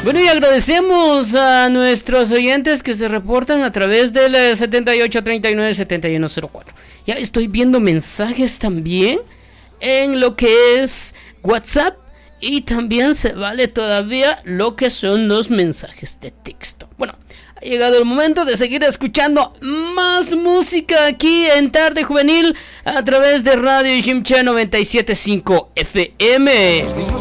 Bueno, y agradecemos a nuestros oyentes que se reportan a través del 7839-7104. Ya estoy viendo mensajes también en lo que es WhatsApp, y también se vale todavía lo que son los mensajes de texto. Bueno, ha llegado el momento de seguir escuchando más música aquí en Tarde Juvenil a través de Radio Jimcha 97.5 FM.